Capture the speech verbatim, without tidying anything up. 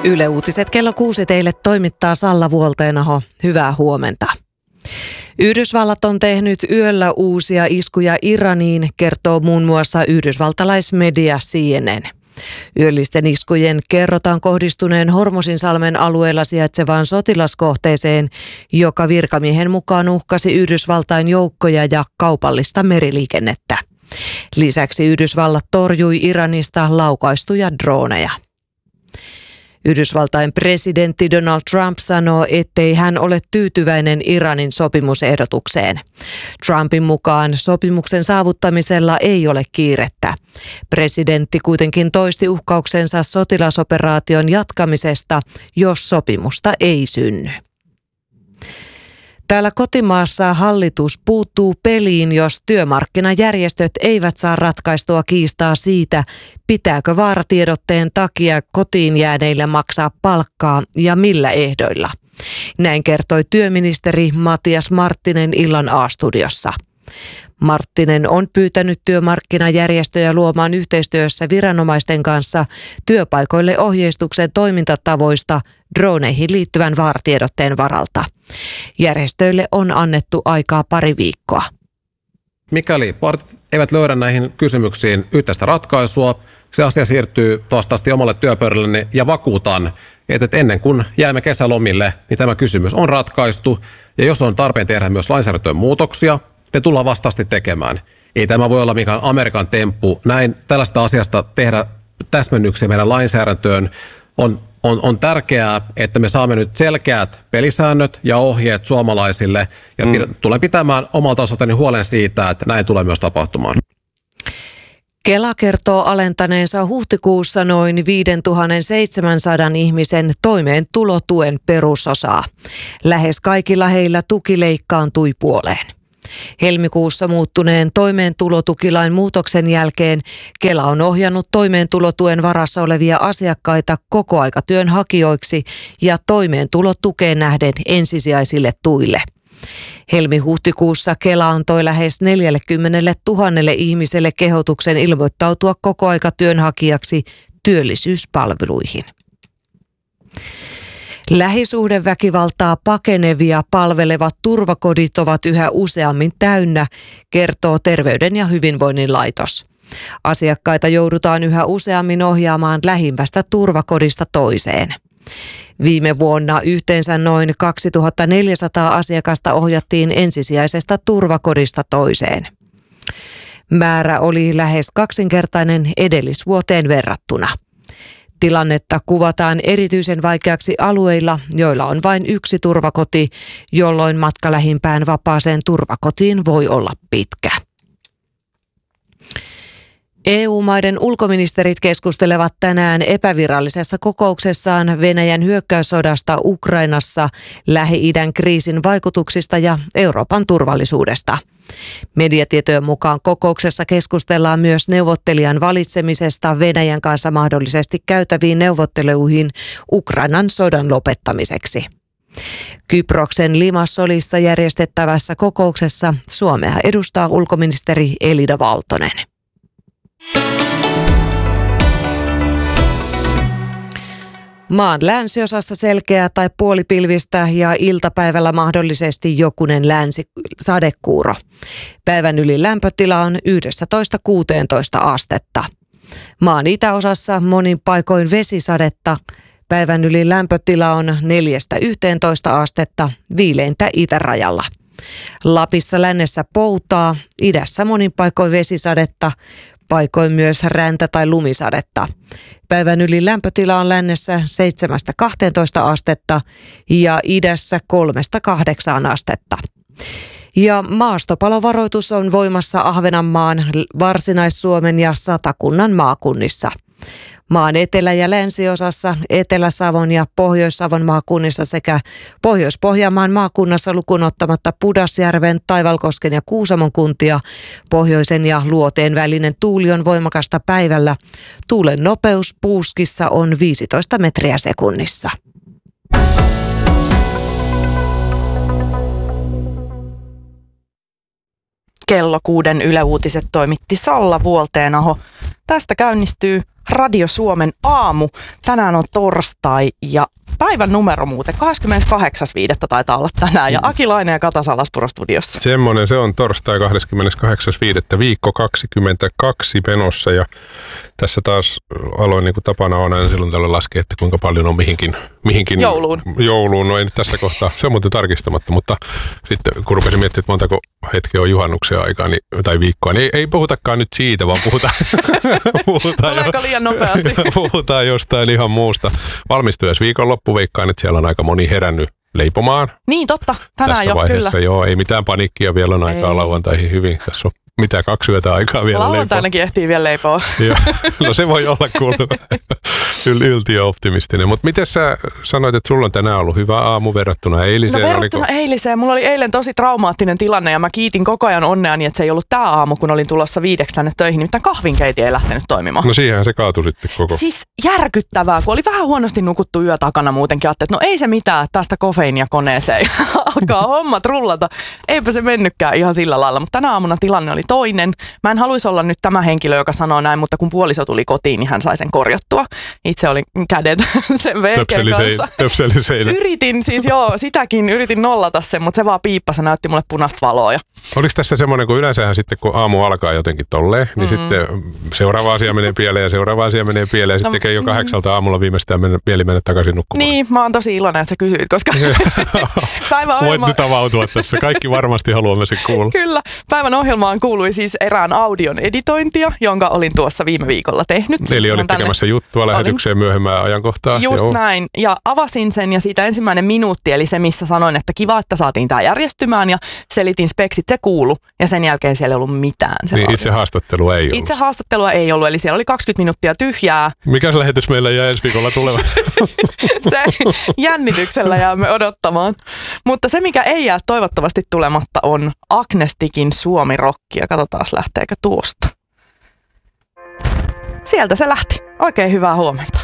Yle Uutiset kello kuusi teille toimittaa Salla Vuolteenaho. Hyvää huomenta. Yhdysvallat on tehnyt yöllä uusia iskuja Iraniin, kertoo muun muassa yhdysvaltalaismedia C N N. Yöllisten iskujen kerrotaan kohdistuneen Hormuzinsalmen alueella sijaitsevaan sotilaskohteeseen, joka virkamiehen mukaan uhkasi Yhdysvaltain joukkoja ja kaupallista meriliikennettä. Lisäksi Yhdysvallat torjui Iranista laukaistuja drooneja. Yhdysvaltain presidentti Donald Trump sanoo, ettei hän ole tyytyväinen Iranin sopimusehdotukseen. Trumpin mukaan sopimuksen saavuttamisella ei ole kiirettä. Presidentti kuitenkin toisti uhkauksensa sotilasoperaation jatkamisesta, jos sopimusta ei synny. Täällä kotimaassa hallitus puuttuu peliin, jos työmarkkinajärjestöt eivät saa ratkaistua kiistaa siitä, pitääkö vaaratiedotteen takia kotiin jääneille maksaa palkkaa ja millä ehdoilla. Näin kertoi työministeri Matias Marttinen illan A-studiossa. Marttinen on pyytänyt työmarkkinajärjestöjä luomaan yhteistyössä viranomaisten kanssa työpaikoille ohjeistuksen toimintatavoista droneihin liittyvän vaaratiedotteen varalta. Järjestöille on annettu aikaa pari viikkoa. Mikäli partit eivät löydä näihin kysymyksiin yhteistä ratkaisua, se asia siirtyy vastaasti omalle työpöydälleni ja vakuutan, että ennen kuin jäämme kesälomille, niin tämä kysymys on ratkaistu. Ja jos on tarpeen tehdä myös lainsäädäntöön muutoksia, ne tullaan vastaasti tekemään. Ei tämä voi olla mikään Amerikan temppu. Näin tällaista asiasta tehdä täsmennyksiä meidän lainsäädäntöön on, on, on tärkeää, että me saamme nyt selkeät pelisäännöt ja ohjeet suomalaisille. Ja mm. tulen pitämään omalta osaltani huolen siitä, että näin tulee myös tapahtumaan. Kela kertoo alentaneensa huhtikuussa noin viisituhattaseitsemänsataa ihmisen toimeentulotuen perusosaa. Lähes kaikilla heillä tuki leikkaantui puoleen. Helmikuussa muuttuneen toimeentulotukilain muutoksen jälkeen Kela on ohjannut toimeentulotuen varassa olevia asiakkaita kokoaikatyönhakijoiksi ja toimeentulotukeen nähden ensisijaisille tuille. Helmi-huhtikuussa Kela antoi lähes neljäkymmentätuhatta ihmiselle kehotuksen ilmoittautua kokoaikatyönhakijaksi työllisyyspalveluihin. Lähisuhdeväkivaltaa pakenevia palvelevat turvakodit ovat yhä useammin täynnä, kertoo Terveyden ja hyvinvoinnin laitos. Asiakkaita joudutaan yhä useammin ohjaamaan lähimmästä turvakodista toiseen. Viime vuonna yhteensä noin kaksituhattaneljäsataa asiakasta ohjattiin ensisijaisesta turvakodista toiseen. Määrä oli lähes kaksinkertainen edellisvuoteen verrattuna. Tilannetta kuvataan erityisen vaikeaksi alueilla, joilla on vain yksi turvakoti, jolloin matka lähimpään vapaaseen turvakotiin voi olla pitkä. E U-maiden ulkoministerit keskustelevat tänään epävirallisessa kokouksessaan Venäjän hyökkäyssodasta Ukrainassa, Lähi-idän kriisin vaikutuksista ja Euroopan turvallisuudesta. Mediatietojen mukaan kokouksessa keskustellaan myös neuvottelijan valitsemisesta Venäjän kanssa mahdollisesti käytäviin neuvotteluihin Ukrainan sodan lopettamiseksi. Kyproksen Limassolissa järjestettävässä kokouksessa Suomea edustaa ulkoministeri Elina Valtonen. Maan länsiosassa selkeää tai puolipilvistä ja iltapäivällä mahdollisesti jokunen länsisadekuuro. Päivän yli lämpötila on yksitoista kuusitoista astetta. Maan itäosassa monin paikoin vesisadetta. Päivän yli lämpötila on neljästä yhteentoista astetta viileintä itärajalla. Lapissa lännessä poutaa, idässä monin paikoin vesisadetta, paikoin myös räntä- tai lumisadetta. Päivän yli lämpötila on lännessä seitsemästä kahteentoista astetta ja idässä kolmesta kahdeksaan astetta. Ja maastopalovaroitus on voimassa Ahvenanmaan, Varsinais-Suomen ja Satakunnan maakunnissa. Maan etelä- ja länsiosassa, Etelä-Savon ja Pohjois-Savon maakunnissa sekä Pohjois-Pohjanmaan maakunnassa lukuun ottamatta Pudasjärven, Taivalkosken ja Kuusamon kuntia. Pohjoisen ja luoteen välinen tuuli on voimakasta päivällä. Tuulen nopeus Puuskissa on viisitoista metriä sekunnissa. Kello kuuden Yle Uutiset toimitti Salla Vuolteenaho. Tästä käynnistyy Radio Suomen aamu. Tänään on torstai ja päivän numero muuten kahdeskymmeneskahdeksas viidettä taitaa olla tänään ja Aki Laine ja Kata Salaspuro studiossa. Semmoinen se on torstai kahdeskymmeneskahdeksas viidettä viikko kaksikymmentäkaksi menossa ja tässä taas aloin niin kuin tapana on aina silloin tällöin laskea, että kuinka paljon on mihinkin, mihinkin jouluun. jouluun. No ei nyt tässä kohtaa, se on muuten tarkistamatta, mutta sitten kun rupesin miettimään, että montako hetkeä on juhannuksen aikaa niin, tai viikkoa, niin ei, ei puhutakaan nyt siitä, vaan puhutaan, puhutaan, Tuleeko liian nopeasti? puhutaan jostain ihan muusta. Valmistujas viikonloppu, veikkaan, että siellä on aika moni herännyt leipomaan. Niin totta, tänään tässä jo vaiheessa, kyllä. Joo, ei mitään paniikkia, vielä on aikaa lauantaihin hyvin. Tässä on mitä kaksi yötä aikaa vielä leipoa. Lauantainakin ehtii vielä leipoa. No se voi olla kuulemma Yl, yltiöoptimistinen. Mutta miten sä sanoit, että sulla on tänään ollut hyvä aamu verrattuna eiliseen? No verrattuna Oliko... eiliseen. Mulla oli eilen tosi traumaattinen tilanne ja mä kiitin koko ajan onneani, että se ei ollut tää aamu, kun olin tulossa viideksi tänne töihin. Nimittäin kahvinkeiti ei lähtenyt toimimaan. No siihenhän se kaatui sitten koko. Siis järkyttävää, kun oli vähän huonosti nukuttu yö takana muutenkin. Ajattelin, että no ei se mitään, tästä kofeiinia koneeseen alkaa hommat rullata. Eipä se mennytkään ihan sillä lailla, mutta tänä aamuna tilanne oli toinen. Mä en haluaisi olla nyt tämä henkilö, joka sanoo näin, mutta kun puoliso tuli kotiin, niin hän sai sen korjattua. Itse olin kädet sen veekeen kanssa. Töpseliseinä. Yritin siis joo, sitäkin yritin nollata sen, mutta se vaan piippasi ja näytti mulle punaista valoa. Ja... Oliko tässä semmoinen, kun yleensähän sitten kun aamu alkaa jotenkin tolleen, niin mm. sitten seuraava asia menee pieleen ja seuraava asia menee pieleen ja sitten no, tekee jo kahdeksalta aamulla viimeistään mennä, mieli mennä takaisin nukkumaan. Niin, mä oon tosi iloinen, että sä kysyit, koska päivän ohjelma... Voit nyt avautua tässä, kaikki varmasti haluamme sen kuulla. Kyllä, päivän ohjelmaan kuului siis erään audion editointia, jonka olin tuossa viime viikolla tehnyt. Eli siis olit tänne... tekemässä juttua lähetykseen myöhemmään ajankohtaan. Just Joo. näin, ja avasin sen ja siitä ensimmäinen minuutti, eli se missä sanoin, että kiva, että saatiin tää järjestymään ja selitin speksit, se kuulu ja sen jälkeen siellä ei ollut mitään. Niin itse haastattelu ei ollut. Itse haastattelua ei ollut, eli siellä oli kaksikymmentä minuuttia tyhjää. Mikä se lähetys meillä jää ensi viikolla tuleva? Se jännityksellä jäämme odottamaan. Mutta se, mikä ei jää toivottavasti tulematta, on Agnestikin Suomi-rokki. Ja katsotaan, lähteekö tuosta. Sieltä se lähti. Oikein hyvää huomenta.